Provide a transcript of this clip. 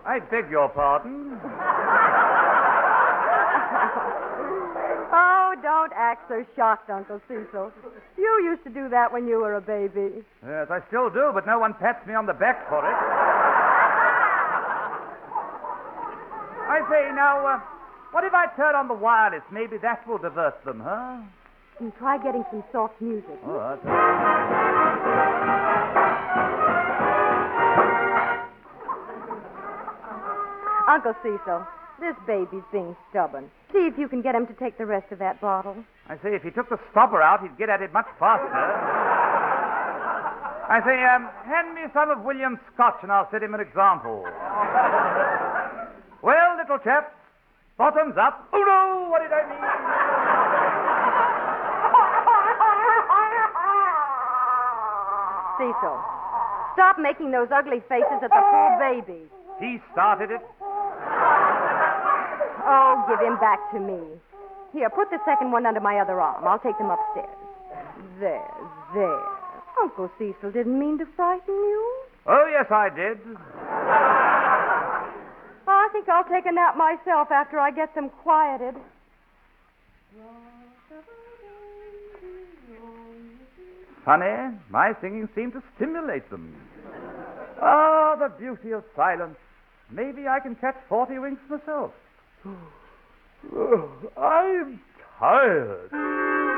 I beg your pardon. Oh, don't act so shocked, Uncle Cecil. You used to do that when you were a baby. Yes, I still do, but no one pats me on the back for it. I say, now, what if I turn on the wireless? Maybe that will divert them, huh? And try getting some soft music. Oh, that's... Uncle Cecil, this baby's being stubborn. See if you can get him to take the rest of that bottle. I say, if he took the stopper out, he'd get at it much faster. I say, hand me some of William's scotch and I'll set him an example. Well, little chap, bottoms up. Oh, no, what did I mean? Cecil, stop making those ugly faces at the poor baby. He started it. Oh, give him back to me. Here, put the second one under my other arm. I'll take them upstairs. There. Uncle Cecil didn't mean to frighten you. Oh, yes, I did. I think I'll take a nap myself after I get them quieted. Funny, my singing seemed to stimulate them. Ah, the beauty of silence. Maybe I can catch 40 winks myself. I'm tired.